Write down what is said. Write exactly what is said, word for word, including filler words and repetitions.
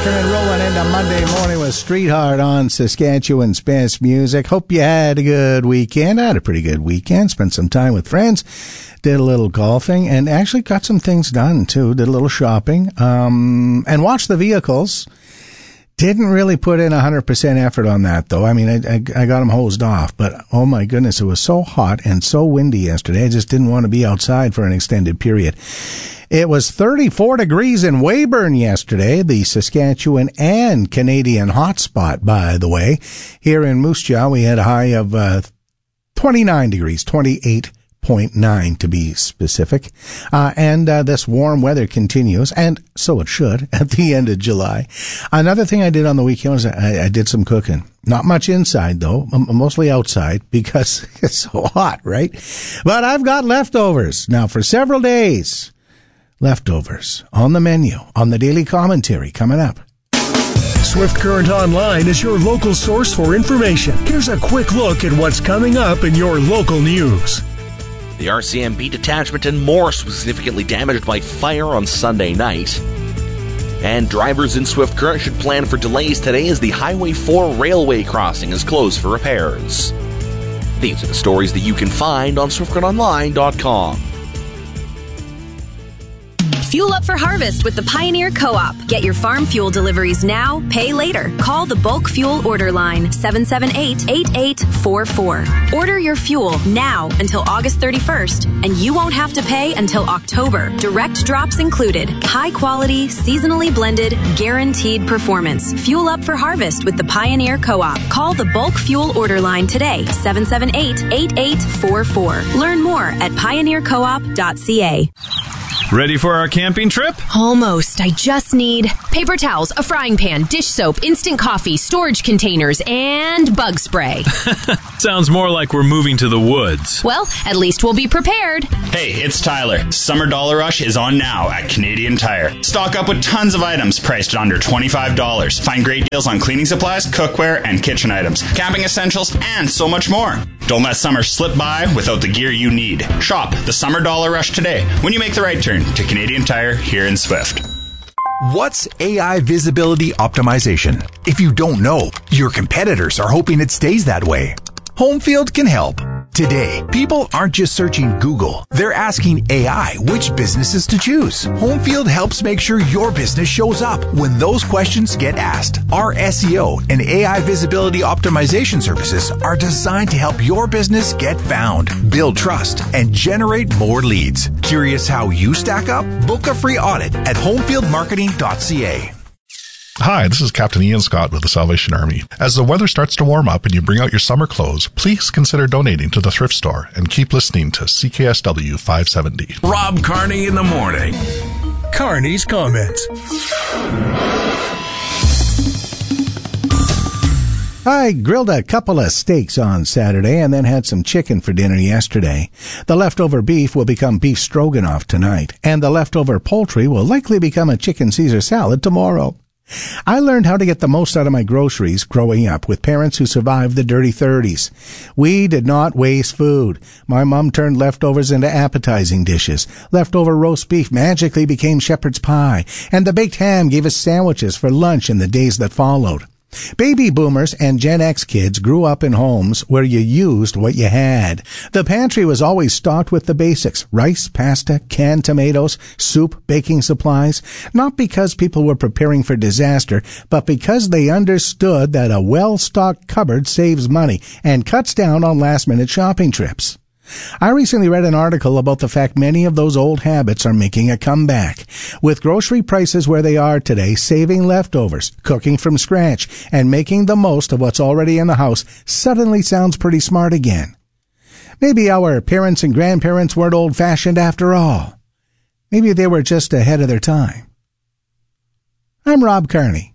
rocking and rolling into Monday morning with Streetheart on Saskatchewan's Best Music. Hope you had a good weekend. I had a pretty good weekend. Spent some time with friends. Did a little golfing and actually got some things done, too. Did a little shopping. Um, and watched the vehicles. Didn't really put in one hundred percent effort on that, though. I mean, I, I, I got them hosed off. But, oh, my goodness, it was so hot and so windy yesterday. I just didn't want to be outside for an extended period. It was thirty-four degrees in Weyburn yesterday, the Saskatchewan and Canadian hotspot, by the way. Here in Moose Jaw, we had a high of uh, twenty-nine degrees, twenty-eight point nine to be specific. Uh, and uh, this warm weather continues, and so it should, at the end of July. Another thing I did on the weekend was I, I did some cooking. Not much inside, though, m- mostly outside, because it's so hot, right? But I've got leftovers now for several days. Leftovers on the menu, on the daily commentary coming up. Swift Current Online is your local source for information. Here's a quick look at what's coming up in your local news. The R C M B detachment in Morse was significantly damaged by fire on Sunday night. And drivers in Swift Current should plan for delays today as the Highway four railway crossing is closed for repairs. These are the stories that you can find on swift current online dot com. Fuel up for harvest with the Pioneer Co-op. Get your farm fuel deliveries now, pay later. Call the bulk fuel order line, seven seven eight, eight eight four four. Order your fuel now until August thirty-first, and you won't have to pay until October. Direct drops included. High quality, seasonally blended, guaranteed performance. Fuel up for harvest with the Pioneer Co-op. Call the bulk fuel order line today, seven seven eight, eight eight four four. Learn more at pioneer co op dot c a. Ready for our camping trip? Almost. I just need paper towels, a frying pan, dish soap, instant coffee, storage containers, and bug spray. Sounds more like we're moving to the woods. Well, at least we'll be prepared. Hey, it's Tyler. Summer Dollar Rush is on now at Canadian Tire. Stock up with tons of items priced at under twenty-five dollars. Find great deals on cleaning supplies, cookware, and kitchen items, camping essentials, and so much more. Don't let summer slip by without the gear you need. Shop the Summer Dollar Rush today when you make the right turn to Canadian Tire here in Swift. What's A I visibility optimization? If you don't know, your competitors are hoping it stays that way. Homefield can help. Today, people aren't just searching Google. They're asking A I which businesses to choose. Homefield helps make sure your business shows up when those questions get asked. Our S E O and A I visibility optimization services are designed to help your business get found, build trust, and generate more leads. Curious how you stack up? Book a free audit at homefield marketing dot c a. Hi, this is Captain Ian Scott with the Salvation Army. As the weather starts to warm up and you bring out your summer clothes, please consider donating to the thrift store and keep listening to C K S W five seventy. Rob Carney in the morning. Carney's comments. I grilled a couple of steaks on Saturday and then had some chicken for dinner yesterday. The leftover beef will become beef stroganoff tonight, and the leftover poultry will likely become a chicken Caesar salad tomorrow. I learned how to get the most out of my groceries growing up with parents who survived the dirty thirties. We did not waste food. My mom turned leftovers into appetizing dishes. Leftover roast beef magically became shepherd's pie, and the baked ham gave us sandwiches for lunch in the days that followed. Baby boomers and Gen X kids grew up in homes where you used what you had. The pantry was always stocked with the basics: rice, pasta, canned tomatoes, soup, baking supplies. Not because people were preparing for disaster, but because they understood that a well-stocked cupboard saves money and cuts down on last-minute shopping trips. I recently read an article about the fact many of those old habits are making a comeback. With grocery prices where they are today, saving leftovers, cooking from scratch, and making the most of what's already in the house suddenly sounds pretty smart again. Maybe our parents and grandparents weren't old-fashioned after all. Maybe they were just ahead of their time. I'm Rob Carney.